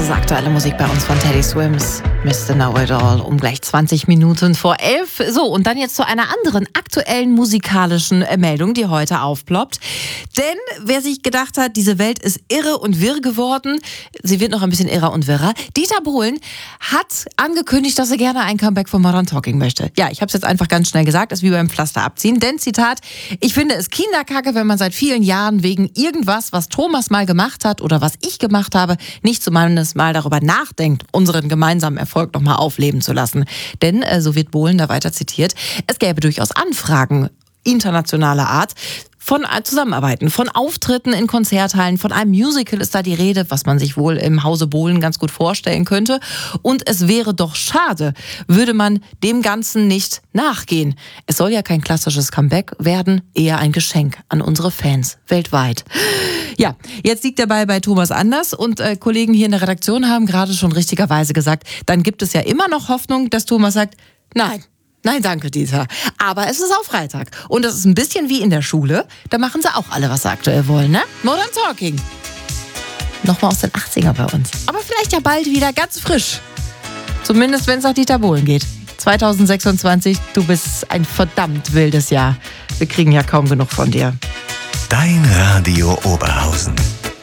ist aktuelle Musik bei uns von Teddy Swims. Mr. Know It All um gleich 20 Minuten vor 11. So, und dann jetzt zu einer anderen aktuellen musikalischen Meldung, die heute aufploppt. Denn wer sich gedacht hat, diese Welt ist irre und wirr geworden, sie wird noch ein bisschen irrer und wirrer. Dieter Bohlen hat angekündigt, dass er gerne ein Comeback von Modern Talking möchte. Ja, ich habe es jetzt einfach ganz schnell gesagt, ist wie beim Pflaster abziehen. Denn, Zitat, ich finde es Kinderkacke, wenn man seit vielen Jahren wegen irgendwas, was Thomas mal gemacht hat oder was ich gemacht habe, nicht zumindest mal darüber nachdenkt, unseren gemeinsamen Erfolg nochmal aufleben zu lassen. Denn, so wird Bohlen da weiter zitiert, es gäbe durchaus Anfragen internationaler Art von Zusammenarbeiten, von Auftritten in Konzerthallen, von einem Musical ist da die Rede, was man sich wohl im Hause Bohlen ganz gut vorstellen könnte. Und es wäre doch schade, würde man dem Ganzen nicht nachgehen. Es soll ja kein klassisches Comeback werden, eher ein Geschenk an unsere Fans weltweit. Ja, jetzt liegt der Ball bei Thomas Anders und Kollegen hier in der Redaktion haben gerade schon richtigerweise gesagt, dann gibt es ja immer noch Hoffnung, dass Thomas sagt, nein, danke, Dieter. Aber es ist auch Freitag. Und das ist ein bisschen wie in der Schule. Da machen sie auch alle, was sie aktuell wollen, ne? Modern Talking. Nochmal aus den 80er bei uns. Aber vielleicht ja bald wieder ganz frisch. Zumindest, wenn es nach Dieter Bohlen geht. 2026, du bist ein verdammt wildes Jahr. Wir kriegen ja kaum genug von dir. Dein Radio Oberhausen.